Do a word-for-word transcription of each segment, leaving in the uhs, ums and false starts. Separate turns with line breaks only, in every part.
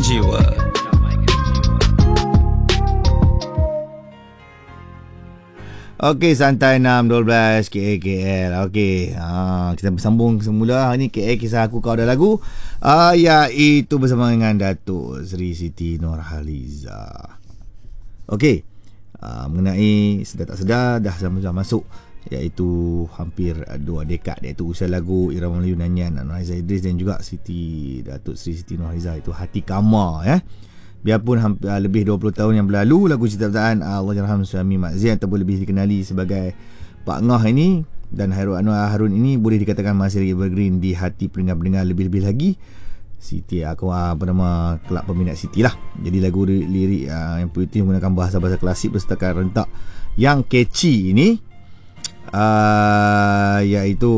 jiwa.
Okey, santai enam dua belas K A K L. Okey, ha, kita bersambung semula. Hari ni K A Kisah Aku Kau Dah Lagu, uh, iaitu bersama dengan Datuk Seri Siti Nurhaliza. Okey, uh, mengenai sedar tak sedar dah dah masuk iaitu hampir dua dekad, iaitu usia lagu irama Melayu nyanyian Nurhaliza Idris dan juga Siti Datuk Seri Siti Nurhaliza, itu Hati Kamar ya. Biarpun hampir, uh, lebih dua puluh tahun yang berlalu, lagu ciptaan uh, Allahyarham Suami Mak Zain ataupun lebih dikenali sebagai Pak Ngah ini dan Hairul Anwar Harun ini boleh dikatakan masih lagi evergreen di hati pendengar-pendengar, lebih-lebih lagi Siti aku uh, apa nama kelab peminat Siti lah. Jadi lagu lirik uh, yang putih menggunakan bahasa-bahasa klasik bersertakan rentak yang catchy ini, uh, iaitu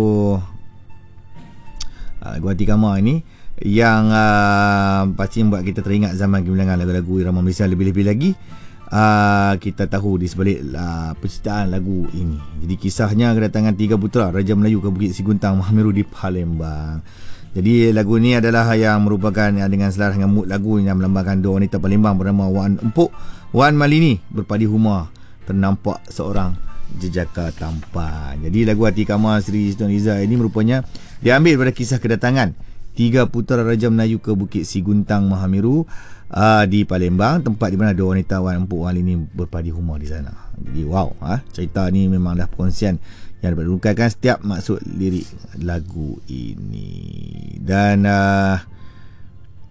uh, lagu Hati Kamar ini yang uh, pasti membuat kita teringat zaman gemilangan lagu-lagu irama Malaysia. Lebih-lebih lagi uh, kita tahu di sebalik uh, penciptaan lagu ini. Jadi kisahnya kedatangan tiga putera Raja Melayu ke Bukit Siguntang Mahameru di Palembang. Jadi lagu ini adalah yang merupakan uh, dengan selaras dengan mood lagu yang melambangkan dua wanita Palembang bernama Wan Empuk, Wan Malini berpadi huma ternampak seorang jejaka tampan. Jadi lagu Hati Kamar Seri Siti Nurhaliza ini merupanya diambil daripada kisah kedatangan tiga putera Raja Melayu ke Bukit Siguntang Mahameru uh, di Palembang, tempat di mana dua wanita Wan Empuk Wan ini berpadi huma di sana. Jadi wow, ha? Cerita ni memang dah perkongsian yang dapat diungkapkan setiap maksud lirik lagu ini. Dan uh,